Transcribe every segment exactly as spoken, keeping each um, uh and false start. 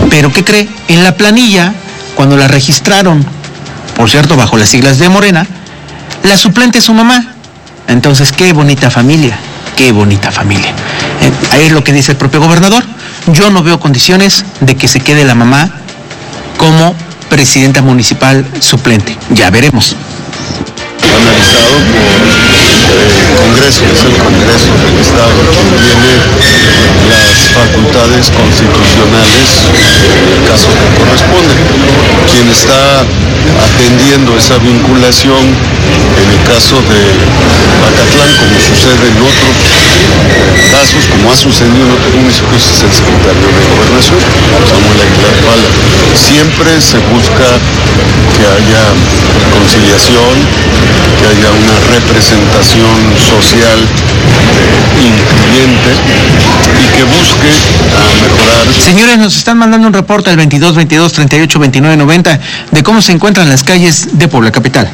Pero ¿qué cree? En la planilla, cuando la registraron, por cierto, bajo las siglas de Morena, la suplente es su mamá. Entonces, qué bonita familia, qué bonita familia. Eh, ahí es lo que dice el propio gobernador. Yo no veo condiciones de que se quede la mamá como presidenta municipal suplente. Ya veremos. Analizado por el Congreso, es el Congreso del Estado quien tiene las facultades constitucionales en el caso que corresponde. Quien está atendiendo esa vinculación en el caso de Bacatlán, como sucede en otros casos, como ha sucedido en otros municipios, es el secretario de Gobernación, Samuel Aguilar Pala. Siempre se busca que haya conciliación, que haya una representación social eh, incluyente y que busque a mejorar. Señores, nos están mandando un reporte al veintidós veintidós treinta y ocho veintinueve noventa de cómo se encuentran las calles de Puebla capital.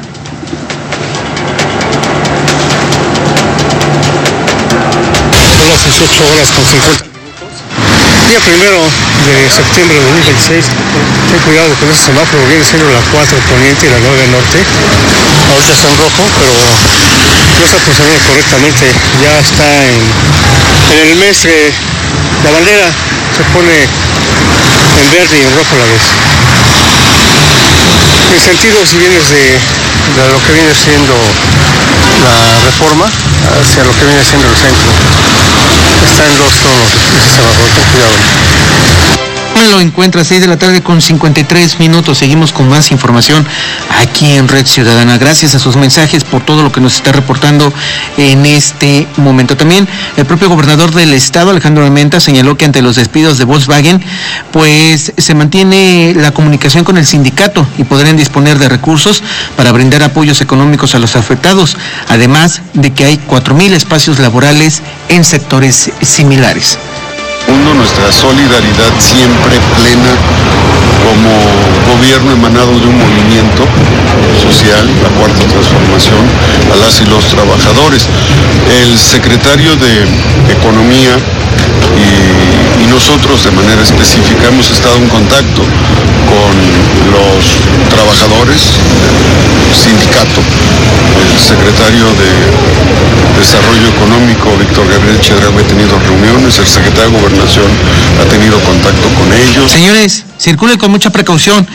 Son las dieciocho horas con cincuenta minutos. Día primero de septiembre de dos mil veintiséis. Ten cuidado con ese semáforo, viene siendo la cuatro poniente y la nueve norte. Ahorita está en rojo, pero no está funcionando correctamente. Ya está en, en el mes, eh, la bandera se pone en verde y en rojo a la vez. En sentido, si vienes de, de lo que viene siendo la Reforma hacia lo que viene siendo el centro, está en dos tonos ese semáforo, ten cuidado. Lo encuentra a seis de la tarde con cincuenta y tres minutos. Seguimos con más información aquí en Red Ciudadana. Gracias a sus mensajes por todo lo que nos está reportando en este momento. También el propio gobernador del estado, Alejandro Armenta, señaló que ante los despidos de Volkswagen, pues se mantiene la comunicación con el sindicato y podrán disponer de recursos para brindar apoyos económicos a los afectados, además de que hay cuatro mil espacios laborales en sectores similares. Uno, nuestra solidaridad siempre plena como gobierno emanado de un movimiento social, la Cuarta Transformación, a las y los trabajadores. El secretario de Economía y, y nosotros de manera específica hemos estado en contacto con los trabajadores del sindicato. El secretario de Desarrollo Económico, Víctor Gabriel Chedraui, ha tenido reuniones, el secretario de Gobernación ha tenido contacto con ellos. Señores, circulen con mucha precaución.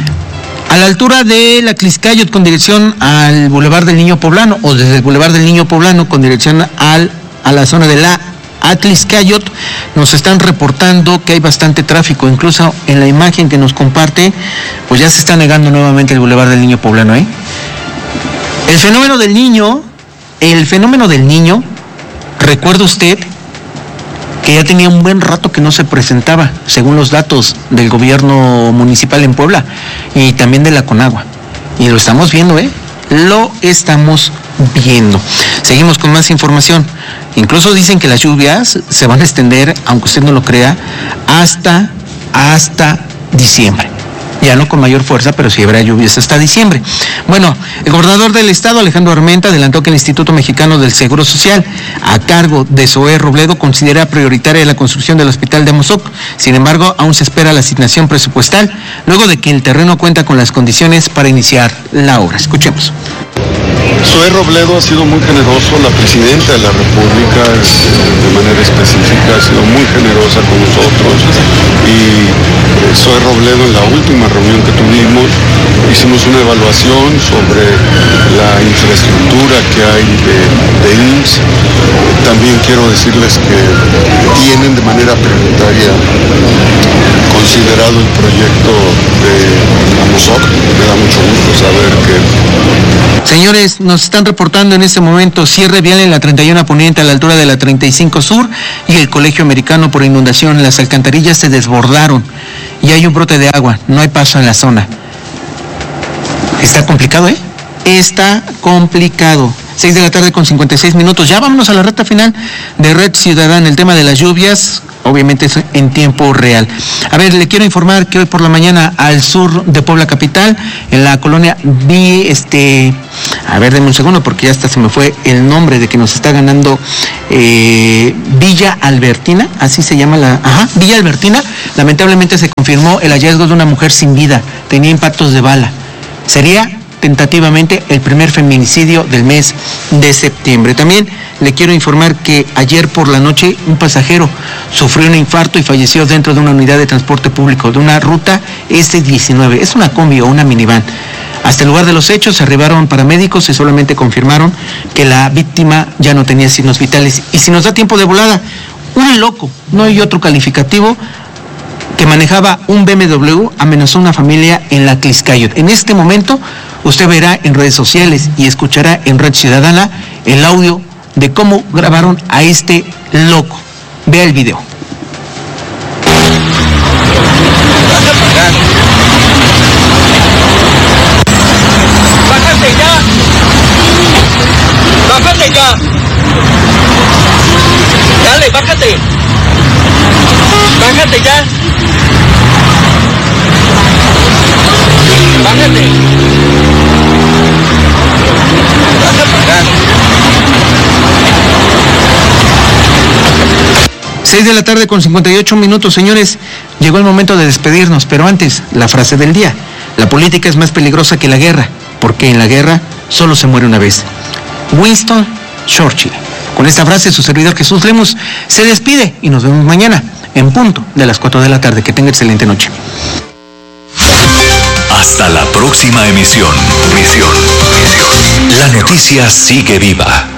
A la altura de la Tliscayot con dirección al Boulevard del Niño Poblano, o desde el Boulevard del Niño Poblano con dirección al, a la zona de la Atliscayot, nos están reportando que hay bastante tráfico. Incluso en la imagen que nos comparte, pues ya se está negando nuevamente el Boulevard del Niño Poblano, ¿eh? El fenómeno del niño, el fenómeno del niño, recuerda usted que ya tenía un buen rato que no se presentaba, según los datos del gobierno municipal en Puebla y también de la Conagua. Y lo estamos viendo, ¿eh? Lo estamos viendo. Seguimos con más información. Incluso dicen que las lluvias se van a extender, aunque usted no lo crea, hasta, hasta diciembre. Ya no con mayor fuerza, pero sí habrá lluvias hasta diciembre. Bueno, el gobernador del estado, Alejandro Armenta, adelantó que el Instituto Mexicano del Seguro Social, a cargo de Zoé Robledo, considera prioritaria la construcción del hospital de Amozoc. Sin embargo, aún se espera la asignación presupuestal, luego de que el terreno cuenta con las condiciones para iniciar la obra. Escuchemos. Zoé Robledo ha sido muy generoso, la presidenta de la República de manera específica ha sido muy generosa con nosotros y Zoé Robledo en la última reunión que tuvimos hicimos una evaluación sobre la infraestructura que hay de, de I M S S. También quiero decirles que tienen de manera prioritaria considerado el proyecto de Amozoc. Me da mucho gusto saber que... Señores, nos están reportando en este momento cierre vial en la treinta y uno Poniente a la altura de la treinta y cinco Sur y el Colegio Americano por inundación. Las alcantarillas se desbordaron y hay un brote de agua, no hay paso en la zona. Está complicado, ¿eh? Está complicado. seis de la tarde con cincuenta y seis minutos. Ya vámonos a la recta final de Red Ciudadana. El tema de las lluvias, obviamente es en tiempo real. A ver, le quiero informar que hoy por la mañana al sur de Puebla capital, en la colonia Vi, este, A ver, denme un segundo porque ya hasta se me fue el nombre de que nos está ganando eh, Villa Albertina, así se llama la... Ajá, Villa Albertina. Lamentablemente se confirmó el hallazgo de una mujer sin vida, tenía impactos de bala. Sería tentativamente el primer feminicidio del mes de septiembre. También le quiero informar que ayer por la noche un pasajero sufrió un infarto y falleció dentro de una unidad de transporte público de una ruta ese diecinueve. Es una combi o una minivan. Hasta el lugar de los hechos se arribaron paramédicos y solamente confirmaron que la víctima ya no tenía signos vitales. Y si nos da tiempo de volada, un loco, no hay otro calificativo, que manejaba un B M W amenazó a una familia en la Tliscayot. En este momento usted verá en redes sociales y escuchará en Red Ciudadana el audio de cómo grabaron a este loco. Vea el video. ¡Bájate ya! ¡Bájate ya! ¡Dale, bájate! ¡Bájate ya! ¡Bájate! ¡Vas a pagar! seis de la tarde con cincuenta y ocho minutos, señores. Llegó el momento de despedirnos, pero antes, la frase del día. La política es más peligrosa que la guerra, porque en la guerra solo se muere una vez. Winston Churchill. Con esta frase, su servidor Jesús Lemus se despide y nos vemos mañana en punto de las cuatro de la tarde. Que tenga excelente noche. Hasta la próxima emisión. Emisión. Emisión. La noticia sigue viva.